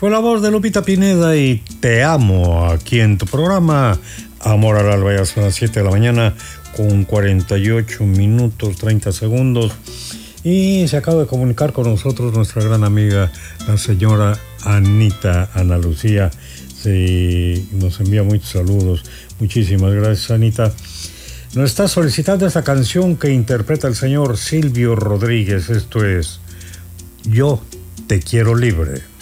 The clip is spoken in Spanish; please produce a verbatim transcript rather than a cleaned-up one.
Fue la voz de Lupita Pineda y Te Amo, aquí en tu programa Amor al Alba. Ya son las siete de la mañana con cuarenta y ocho minutos, treinta segundos. Y se acaba de comunicar con nosotros nuestra gran amiga, la señora Anita Ana Lucía. Sí, nos envía muchos saludos. Muchísimas gracias, Anita. Nos está solicitando esta canción que interpreta el señor Silvio Rodríguez. Esto es Yo Te Quiero Libre.